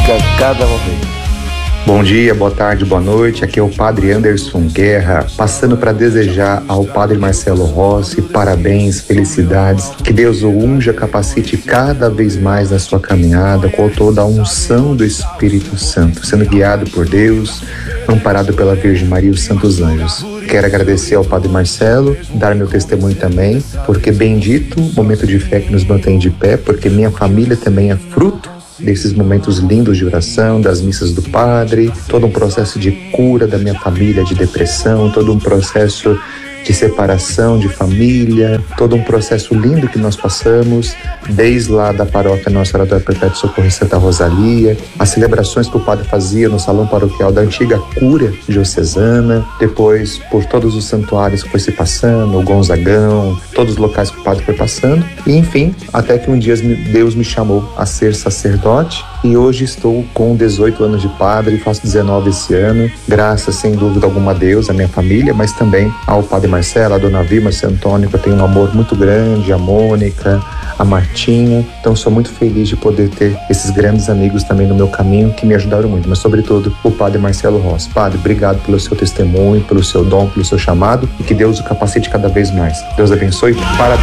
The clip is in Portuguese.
edifica a cada momento. Bom dia, boa tarde, boa noite. Aqui é o Padre Anderson Guerra, passando para desejar ao Padre Marcelo Rossi parabéns, felicidades. Que Deus o unja, capacite cada vez mais na sua caminhada com toda a unção do Espírito Santo, sendo guiado por Deus, amparado pela Virgem Maria e os santos anjos. Quero agradecer ao Padre Marcelo, dar meu testemunho também, porque bendito o momento de fé que nos mantém de pé, porque minha família também é fruto desses momentos lindos de oração, das missas do Padre, todo um processo de cura da minha família de depressão, todo um processo de separação de família, todo um processo lindo que nós passamos, desde lá da paróquia Nossa Senhora do Perpétuo Socorro em Santa Rosalia, as celebrações que o padre fazia no salão paroquial da antiga cúria diocesana, depois por todos os santuários que foi se passando, o Gonzagão, todos os locais que o padre foi passando, e enfim, até que um dia Deus me chamou a ser sacerdote, e hoje estou com 18 anos de padre, faço 19 esse ano, graças sem dúvida alguma a Deus, a minha família, mas também ao Padre Marcelo, a Dona Vilma, seu Antônio, que eu tenho um amor muito grande, a Mônica, a Martinha, então sou muito feliz de poder ter esses grandes amigos também no meu caminho que me ajudaram muito, mas sobretudo o Padre Marcelo Rossi. Padre, obrigado pelo seu testemunho, pelo seu dom, pelo seu chamado, e que Deus o capacite cada vez mais. Deus abençoe, parabéns.